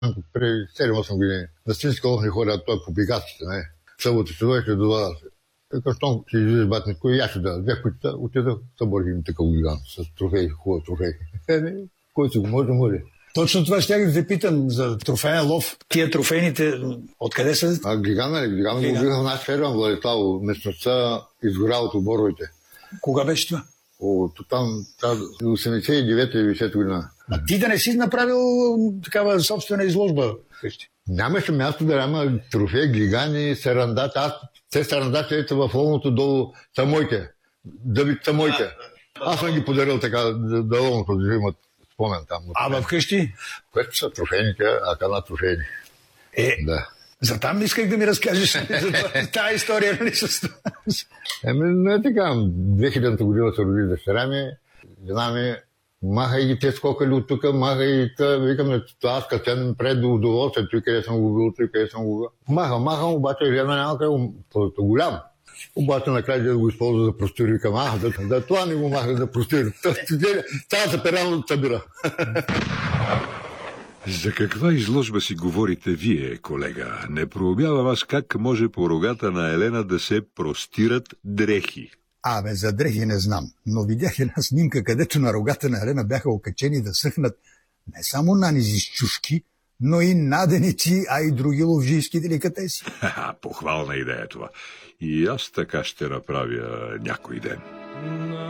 Преди 7-8 години. На Синска лов не ходят той по бигаците, не. Събота се дойде до вода. Така, щом ще излизаш батнико и аз ще да взех кутите, отидах, съборих им такъв гигант с трофей, хубав трофей. Който го може. Точно това ще да те питам за трофеен лов. Тия трофейните, откъде са? Гигана го убиха в нашия ферма, Владиславо, местността изгорялото боровете. Кога беше това? Там 89-90 година. А ти да не си направил такава собствена изложба вкъщи? Нямаше място да няма трофеи, гигани, сарандата. Те сарандата ето в ловното долу са моите. Дъбите са моите. Аз съм ги подарил така да ловното да имат спомен там. А вкъщи? Което са трофейните, а кана трофейни. Да. За там исках да ми разкажеш за тази история, нали с това? Не е така. 2000-та година се роди дъщеря ми, жена ми, маха и те скокали от тук, маха и викам, аз като пред до удоволствие, той къде съм го бил, той къде съм го бил. Махам, обаче жена няма къде голям. Обаче накрая да го използва за простори, викам, да това не го маха за простори. Тази за периално събира. За каква изложба си говорите вие, колега? Не проумявам аз как може по рогата на Елена да се простират дрехи. За дрехи не знам, но видях една снимка, където на рогата на Елена бяха окачени да съхнат не само нанизи с чушки, но и наденици, а и други ловжийски деликатеси. Похвална идея това. И аз така ще направя някой ден.